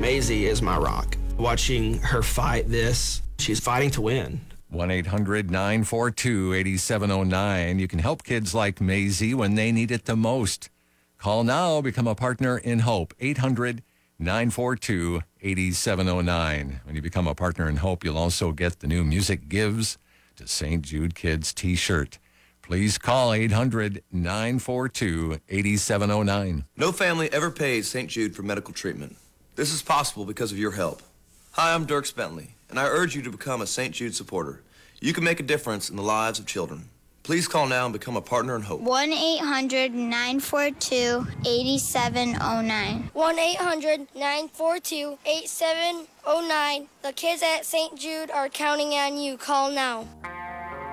Maisie is my rock. Watching her fight this, she's fighting to win. 1-800-942-8709. You can help kids like Maisie when they need it the most. Call now, become a partner in hope. 800-942-8709. When you become a partner in hope, you'll also get the new Music Gives to St. Jude Kids t-shirt. Please call 800-942-8709. No family ever pays St. Jude for medical treatment. This is possible because of your help. Hi, I'm Dirk Bentley, and I urge you to become a St. Jude supporter. You can make a difference in the lives of children. Please call now and become a partner in hope. 1-800-942-8709. 1-800-942-8709. The kids at St. Jude are counting on you. Call now.